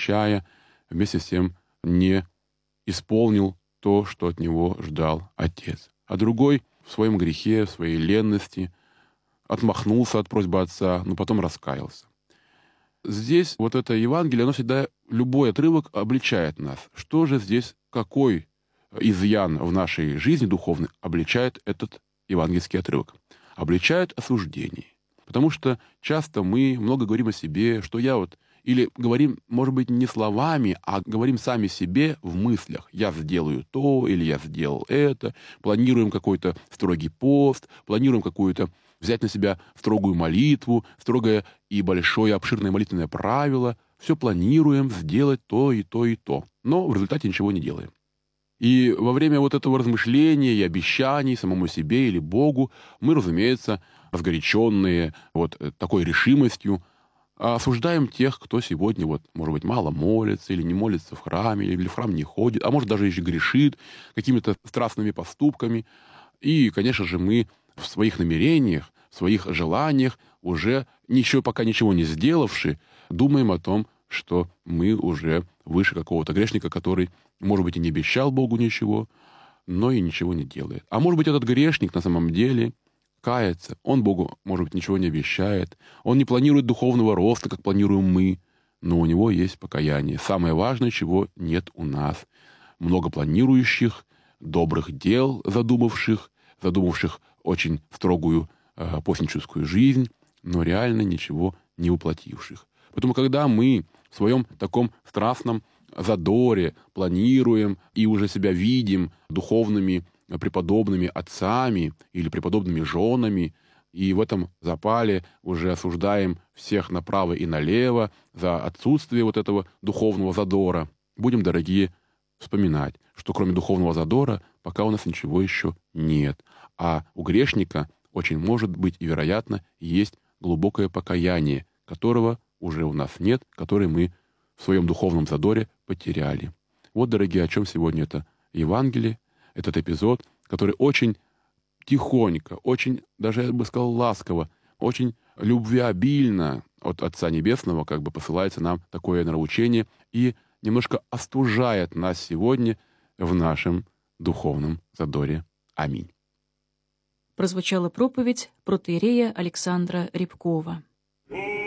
прощая, вместе с тем не исполнил то, что от него ждал отец. А другой в своем грехе, в своей ленности отмахнулся от просьбы отца, но потом раскаялся. Здесь вот это Евангелие, оно всегда, любой отрывок обличает нас. Что же здесь, какой изъян в нашей жизни духовной обличает этот евангельский отрывок? Обличает осуждение. Потому что часто мы много говорим о себе, что я вот, или говорим, может быть, не словами, а говорим сами себе в мыслях. Я сделаю то, или я сделал это, планируем какой-то строгий пост, планируем какую-то взять на себя строгую молитву, строгое и большое обширное молитвенное правило. Все планируем сделать то и то и то. Но в результате ничего не делаем. И во время вот этого размышления и обещаний самому себе или Богу мы, разумеется, разгоряченные вот такой решимостью, осуждаем тех, кто сегодня, вот, может быть, мало молится, или не молится в храме, или в храм не ходит, а может, даже еще грешит какими-то страстными поступками. И, конечно же, мы в своих намерениях, в своих желаниях, уже пока ничего не сделавши, думаем о том, что мы уже выше какого-то грешника, который, может быть, и не обещал Богу ничего, но и ничего не делает. А может быть, этот грешник на самом деле кается. Он Богу, может быть, ничего не обещает. Он не планирует духовного роста, как планируем мы, но у него есть покаяние. Самое важное, чего нет у нас. Много планирующих, добрых дел, задумавших очень строгую постническую жизнь, но реально ничего не воплотивших. Поэтому, когда мы в своем таком страстном задоре планируем и уже себя видим духовными преподобными отцами или преподобными женами, и в этом запале уже осуждаем всех направо и налево за отсутствие вот этого духовного задора, будем, дорогие, вспоминать, что кроме духовного задора пока у нас ничего еще нет. А у грешника очень может быть и, вероятно, есть глубокое покаяние, которого уже у нас нет, которое мы в своем духовном задоре потеряли. Вот, дорогие, о чем сегодня это Евангелие, этот эпизод, который очень тихонько, очень, даже я бы сказал, ласково, очень любвеобильно от Отца Небесного как бы посылается нам такое нравоучение и немножко остужает нас сегодня в нашем духовном задоре. Аминь. Прозвучала проповедь протоиерея Александра Рябкова.